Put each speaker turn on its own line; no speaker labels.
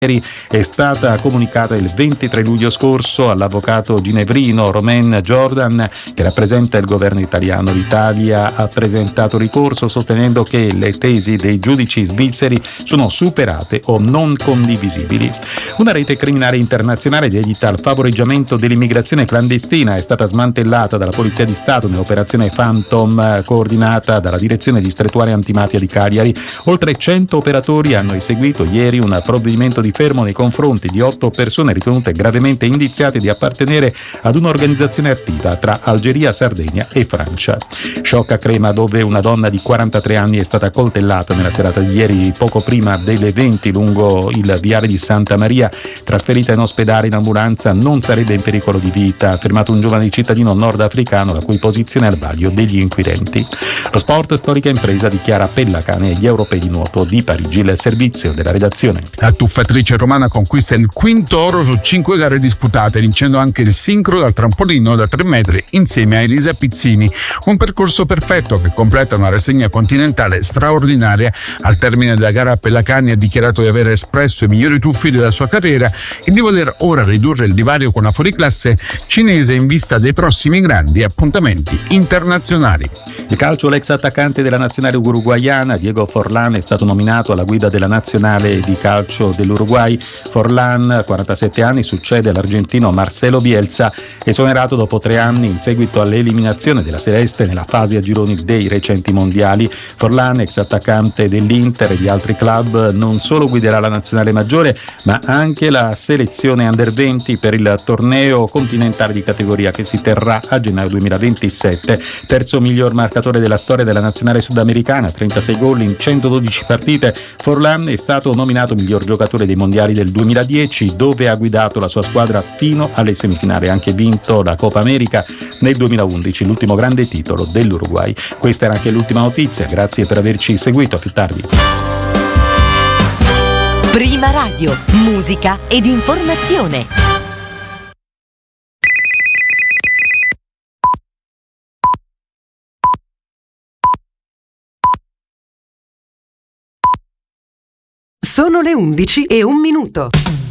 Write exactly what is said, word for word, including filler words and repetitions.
è stata comunicata il ventitré luglio scorso all'avvocato ginevrino Romain Jordan, che rappresenta il governo italiano. L'Italia ha presentato ricorso sostenendo che le tesi dei giudici svizzeri sono superate o non condivisibili. Una rete criminale internazionale dedita al favoreggiamento dell'immigrazione clandestina è stata smantellata dalla Polizia di Stato nell'operazione Phantom, coordinata dalla Direzione Distrettuale Antimafia di Cagliari. Oltre cento operatori hanno eseguito ieri un provvedimento di fermo nei confronti di otto persone ritenute gravemente indiziate di appartenere ad un'organizzazione attiva tra Algeria, Sardegna e Francia. Shock a Crema, dove una donna di quarantatré anni è stata coltellata nella serata di ieri poco prima delle venti lungo il viale di Santa Maria. Trasferita in ospedale in ambulanza, non sarebbe in pericolo di vita, ha affermato un giovane cittadino nordafricano la cui posizione è al vaglio degli inquirenti. Lo sport, storica impresa, dichiara Pellacane agli europei di nuoto di Parigi. Il servizio della redazione.
La tuffatrice romana conquista il quinto oro su cinque gare disputate, vincendo anche il sincro dal trampolino da tre metri insieme a Elisa Pizzini. Un percorso perfetto che completa una rassegna continentale straordinaria. Al termine della gara Pellacani ha dichiarato di aver espresso i migliori tuffi della sua carriera e di voler ora ridurre il divario con la fuoriclasse cinese in vista dei prossimi grandi appuntamenti internazionali.
Il calcio, l'ex attaccante della nazionale uruguaiana Diego Forlán è stato nominato alla guida della nazionale di calcio dell'Uruguay. Forlán, quarantasette anni, succede all'argentino Marcelo Bielsa, esonerato dopo tre anni in seguito all'eliminazione della Celeste nella fase a gironi dei recenti mondiali. Forlán, ex attaccante dell'Inter e di altri club, non solo guiderà la nazionale maggiore ma anche la selezione under venti per il torneo continentale di categoria che si terrà a gennaio duemilaventisette. Terzo miglior marcatore della storia della nazionale sudamericana, trentasei gol in centododici partite, Forlán è stato nominato miglior giocatore dei mondiali del duemiladieci, dove ha guidato la sua squadra fino alle semifinali. Ha anche vinto la Coppa America nel duemilaundici, l'ultimo grande titolo dell'Uruguay. Questa era anche l'ultima notizia, grazie per averci seguito, a più tardi.
Prima Radio, musica ed informazione.
Sono le undici e un minuto.